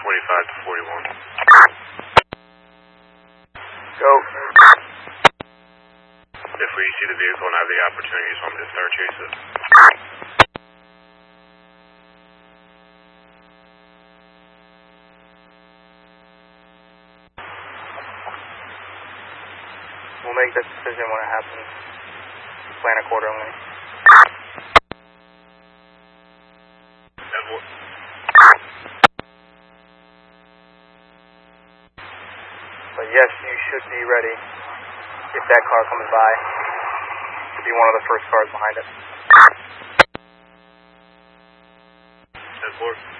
25 to 41. Go. If we see the vehicle and have the opportunity, so I'm going to start chasing. We'll make that decision when it happens. Plan accordingly. But yes, you should be ready if that car comes by to be one of the first cars behind it. 10-4.